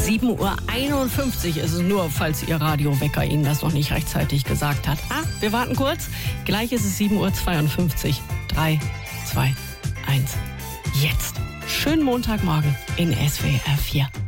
7:51 Uhr ist es nur, falls Ihr Radiowecker Ihnen das noch nicht rechtzeitig gesagt hat. Wir warten kurz. Gleich ist es 7:52 Uhr. 3, 2, 1. Jetzt. Schönen Montagmorgen in SWR 4.